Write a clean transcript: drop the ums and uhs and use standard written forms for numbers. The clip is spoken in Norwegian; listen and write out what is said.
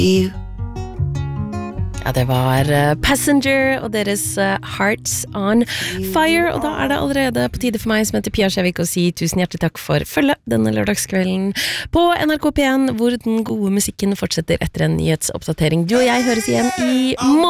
Ja, det var Passenger og deres Hearts on Fire, og da det allerede på tide for meg som heter Pia Skjevik å si tusen hjertelig takk for følget denne lørdagskvelden på NRK P1, hvor den gode musikken fortsetter etter en nyhetsoppdatering. Du og jeg høres igjen i morgen.